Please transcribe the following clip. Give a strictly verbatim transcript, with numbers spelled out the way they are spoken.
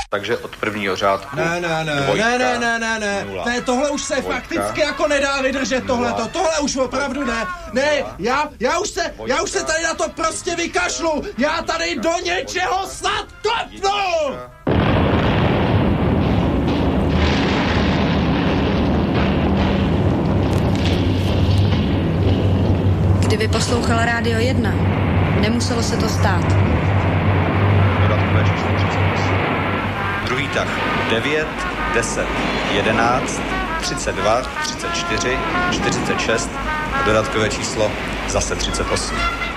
Takže od prvního řádku. Ne, ne, ne, dvojka, ne, ne, ne, ne, ne, nula, ne, tohle už se dvojka, fakticky jako nedá vydržet, tohleto, nula, tohle už opravdu ne, ne, já, já už se, já už se tady na to prostě vykašlu, já tady do něčeho snad kopnu! Kdyby poslouchala Rádio jedna, nemuselo se to stát. Dodatkové číslo třicet osm. Druhý tah devět, deset, jedenáct, třicet dva, třicet čtyři, čtyřicet šest a dodatkové číslo zase třicet osm.